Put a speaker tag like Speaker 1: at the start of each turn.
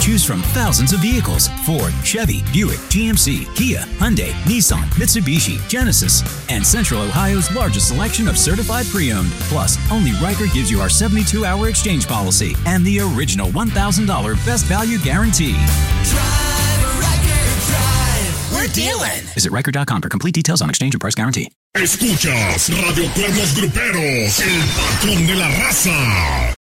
Speaker 1: Choose from thousands of vehicles: Ford, Chevy, Buick, GMC, Kia, Hyundai, Nissan, Mitsubishi, Genesis, and Central Ohio's largest selection of certified pre-owned. Plus, only Riker gives you our 72-hour exchange policy and the original $1,000 best value guarantee.
Speaker 2: Drive, Riker, drive. We're dealing.
Speaker 1: Visit Riker.com for complete details on exchange and price guarantee.
Speaker 3: Escuchas Radio Cuernos Gruperos, el patrón de la raza.